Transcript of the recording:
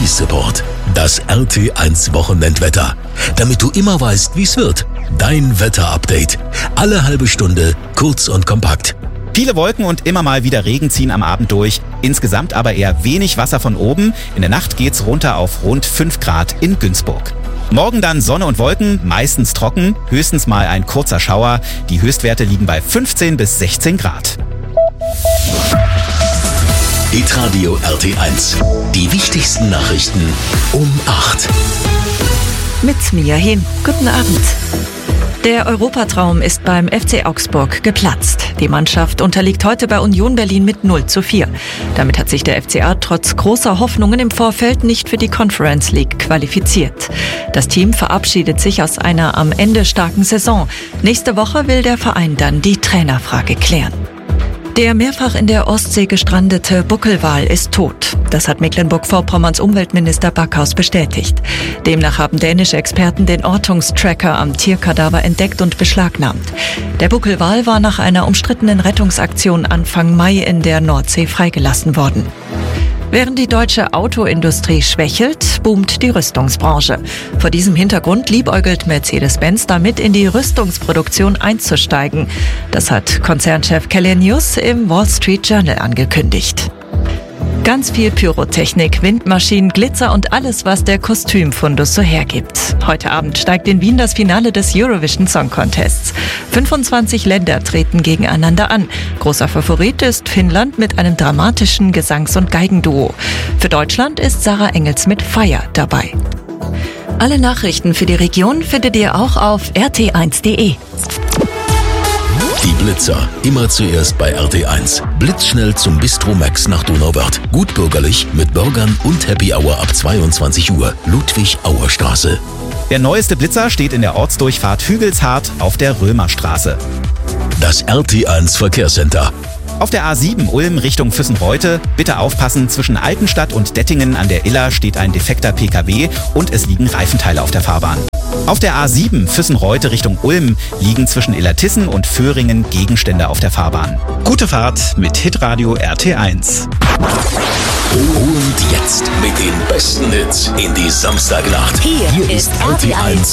Support. Das RT1 Wochenendwetter. Damit du immer weißt, wie es wird. Dein Wetterupdate. Alle halbe Stunde, kurz und kompakt. Viele Wolken und immer mal wieder Regen ziehen am Abend durch. Insgesamt aber eher wenig Wasser von oben. In der Nacht geht's runter auf rund 5 Grad in Günzburg. Morgen dann Sonne und Wolken, meistens trocken, höchstens mal ein kurzer Schauer. Die Höchstwerte liegen bei 15 bis 16 Grad. Hitradio RT1. Die wichtigsten Nachrichten um 8. Mit Mia Hem. Guten Abend. Der Europatraum ist beim FC Augsburg geplatzt. Die Mannschaft unterliegt heute bei Union Berlin mit 0:4. Damit hat sich der FCA trotz großer Hoffnungen im Vorfeld nicht für die Conference League qualifiziert. Das Team verabschiedet sich aus einer am Ende starken Saison. Nächste Woche will der Verein dann die Trainerfrage klären. Der mehrfach in der Ostsee gestrandete Buckelwal ist tot. Das hat Mecklenburg-Vorpommerns Umweltminister Backhaus bestätigt. Demnach haben dänische Experten den Ortungstracker am Tierkadaver entdeckt und beschlagnahmt. Der Buckelwal war nach einer umstrittenen Rettungsaktion Anfang Mai in der Nordsee freigelassen worden. Während die deutsche Autoindustrie schwächelt, boomt die Rüstungsbranche. Vor diesem Hintergrund liebäugelt Mercedes-Benz damit, in die Rüstungsproduktion einzusteigen. Das hat Konzernchef Källenius im Wall Street Journal angekündigt. Ganz viel Pyrotechnik, Windmaschinen, Glitzer und alles, was der Kostümfundus so hergibt. Heute Abend steigt in Wien das Finale des Eurovision Song Contests. 25 Länder treten gegeneinander an. Großer Favorit ist Finnland mit einem dramatischen Gesangs- und Geigenduo. Für Deutschland ist Sarah Engels mit Fire dabei. Alle Nachrichten für die Region findet ihr auch auf rt1.de. Die Blitzer. Immer zuerst bei RT1. Blitzschnell zum Bistro Max nach Donauwörth. Gut bürgerlich mit Burgern und Happy Hour ab 22 Uhr. Ludwig-Auer-Straße. Der neueste Blitzer steht in der Ortsdurchfahrt Hügelshardt auf der Römerstraße. Das RT1 Verkehrscenter. Auf der A7 Ulm Richtung Füssenreute, bitte aufpassen, zwischen Altenstadt und Dettingen an der Iller steht ein defekter PKW und es liegen Reifenteile auf der Fahrbahn. Auf der A7 Füssenreute Richtung Ulm liegen zwischen Illertissen und Föhringen Gegenstände auf der Fahrbahn. Gute Fahrt mit Hitradio RT1. Und jetzt mit den besten Hits in die Samstagnacht. Hier ist RT1